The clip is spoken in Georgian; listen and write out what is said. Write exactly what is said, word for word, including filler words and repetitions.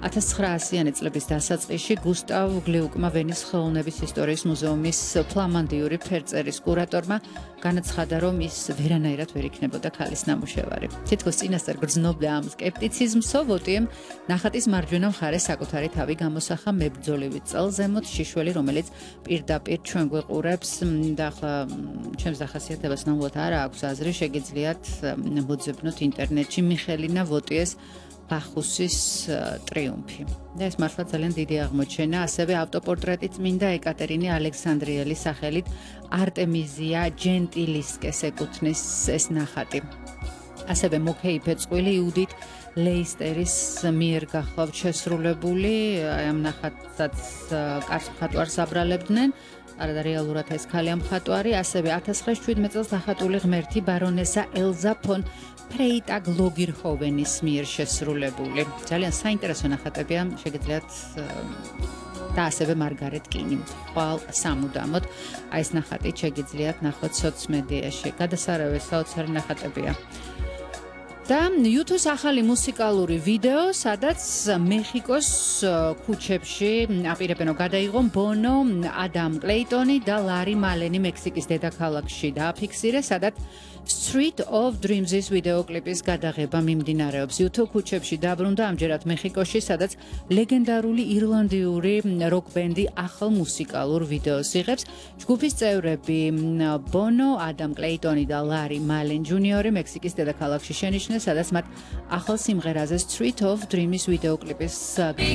ათას ცხრაასიანი წლების დასაწყისში გუსტავ გლიუკმა ვენის ხელოვნების ისტორიის მუზეუმის ფლამანდიური ფერწერის კურატორმა განაცხადა, რომ ის ვერანაირად ვერ იქნებოდა ქალის ნამუშევარი. თითქოს წინასწარ გრძნობდა ამ სკეპტიციზმსო, ვოტიემ ნახატის მარჯვენა მხარეს საკუთარი თავი გამოსახა მებრძოლივი წელზემოთ შიშველი, რომელიც პირდაპირ ჩვენ გვეყურებს და ახლა ჩემს დახასიათებას ნამდვილად არ აქვს აზრი, შეგიძლიათ მოძებნოთ ინტერნეტში მიხელინა ვოტიეს ბახუსის ტრიუმფი. და ეს მართლა ძალიან დიდი აღმოჩენა, ასევე ავტოპორტრეტი წმინდა ეკატერინე ალექსანდრიელის სახელით არტემიზია ჯენტილისკეს ეკუთვნის ეს ნახატი. ასევე მოკეიფე წყვილი იუდით ლეისტერის მიერ გახლავთ შესრულებული, ამ ნახატსაც კაც მხატვარს აბრალებდნენ. არა რეალურად ეს ქალი მხატვარი, ასევე ათას ცხრაასი წელს დახატული ღმერთი ბარონესა ელზა ფონ ფრეიტაგ-ლოგირჰოვენის მიერ შესრულებული. ძალიან საინტერესო ნახატებია, შეგიძლიათ და ასევე მარგარეტ კინი. ხვალ სამუდამოდ აი ეს ნახატი შეგიძლიათ ნახოთ სოციმედიაში. გადასარავე საოცარი ნახატებია. და YouTube-ს ახალი მუსიკალური ვიდეო, სადაც მეხიკოს ქუჩებში აპირებენ რომ გადაიღონ ბონო, ადამ კლეიტონი და ლარი მალენი მექსიკის დედაქალაქში დააფიქსირეს, სადაც Street of Dreams-ის ვიდეოკლიპის გადაღება მიმდინარეობს. YouTube ქუჩებში დაბრუნდა ამჯერად მეხიკოში, სადაც ლეგენდარული ირლანდიური როკ-ბენდი ახალ მუსიკალურ ვიდეოს იღებს. ჯგუფის წევრები ბონო, ადამ კლეიტონი და ლარი მალენ ჯუნიორი მექსიკის დედაქალაქში შენიშნეს, სადაც მათ ახალ სიმღერაზე Street of Dreams-ის ვიდეოკლიპის